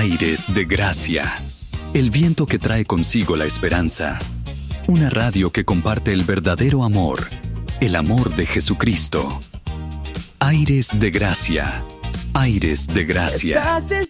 Aires de Gracia. El viento que trae consigo la esperanza. Una radio que comparte el verdadero amor, el amor de Jesucristo. Aires de Gracia. Aires de Gracia. Estás